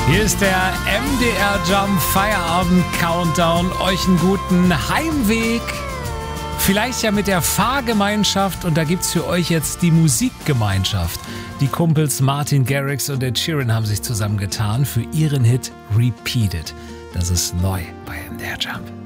Hier ist der MDR Jump Feierabend Countdown. Euch einen guten Heimweg. Vielleicht ja mit der Fahrgemeinschaft. Und da gibt's für euch jetzt die Musikgemeinschaft. Die Kumpels Martin Garrix und Ed Sheeran haben sich zusammengetan für ihren Hit Repeat It. Das ist neu bei MDR Jump.